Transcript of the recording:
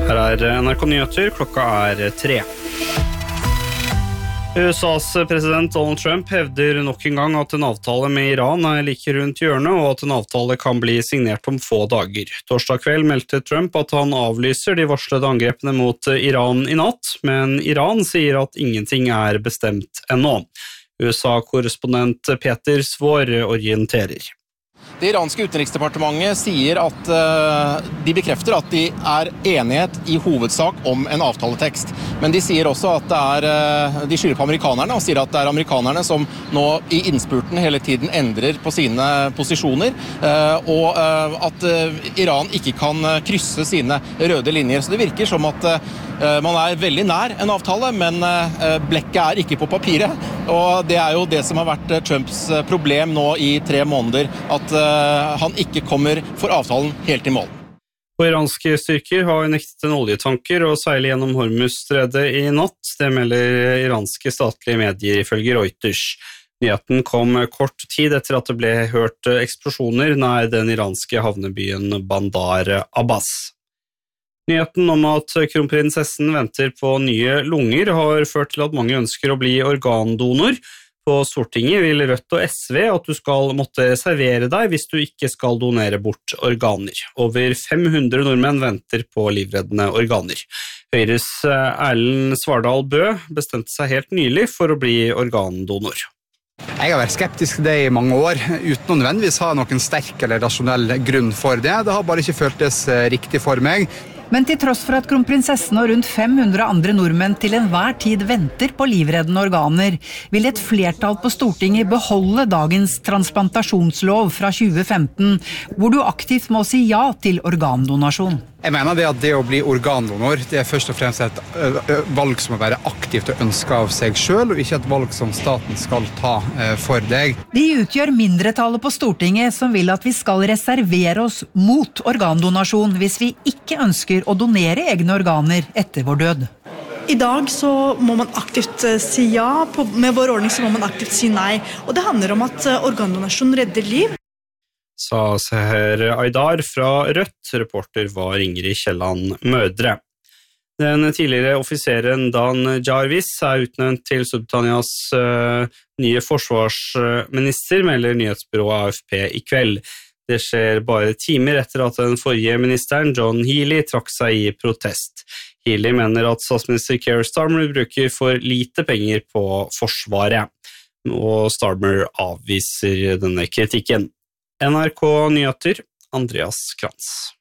Her NRK Nyheter, klokka 3. USAs president Donald Trump hevder nok en gang at en avtale med Iran like rundt hjørnet, og at en avtale kan bli signert om få dager. Torsdag kveld meldte Trump at han avlyser de varslede angrepene mot Iran i natt, men Iran sier at ingenting bestemt ennå. USA-korrespondent Peter Svår orienterer. Det iranske utenriksdepartementet sier at de bekrefter at de enighet i hovedsak om en avtaletekst. Men de sier også at de skylder på amerikanerne, og sier at det amerikanerne som nå i innspurten hele tiden endrer på sine posisjoner, og at Iran ikke kan krysse sine røde linjer. Så det virker som at man veldig nær en avtale, men blekket ikke på papiret. Og det jo det som har vært Trumps problem nå i 3 måneder, at han ikke kommer for avtalen helt i mål. Og iranske styrker har nektet en oljetanker og seile gjennom Hormuzstredet i natt. Det melder iranske statlige medier ifølge Reuters. Nyheten kom kort tid etter at det ble hørt eksplosjoner nær den iranske havnebyen Bandar Abbas. Nyheten om at kronprinsessen venter på nye lunger har ført til at mange ønsker å bli organdonor. På Stortinget vil Rødt og SV at du skal måtte reservere deg hvis du ikke skal donere bort organer. Over 500 nordmenn venter på livreddende organer. Høyres Erlend Svardal Bø bestemte seg helt nylig for å bli organdonor. Jeg har vært skeptisk til det i mange år, uten å nødvendigvis ha noen sterk eller rasjonell grunn for det. Det har bare ikke føltes riktig for meg. Men til tross for at kronprinsessen og rundt 500 andre nordmenn til enhver tid venter på livreddende organer, vil et flertall på Stortinget beholde dagens transplantasjonslov fra 2015, hvor du aktivt må si ja til organdonasjon. Jeg mener det at det å bli organdonor, det først og fremst et valg som må være aktivt og ønsket av seg selv, og ikke et valg som staten skal ta for deg. De utgjør mindretallet på Stortinget som vil at vi skal reservere oss mot organdonasjon hvis vi ikke ønsker å donere egne organer etter vår død. I dag så må man aktivt si ja, med vår ordning så må man aktivt si nei. Og det handler om at organdonasjon redder liv. Sa Seher Aydar fra Rødt, reporter var Ingrid Kielland Mødre. Den tidligere offiseren Dan Jarvis utnevnt til Storbritannias nye forsvarsminister, melder nyhetsbyrået AFP i kveld. Det skjer bare timer etter at den forrige ministeren, John Healey, trakk seg i protest. Healey mener at statsminister Keir Starmer bruker for lite penger på forsvaret, og Starmer avviser denne kritikken. NRK Nyheter, Andreas Krantz.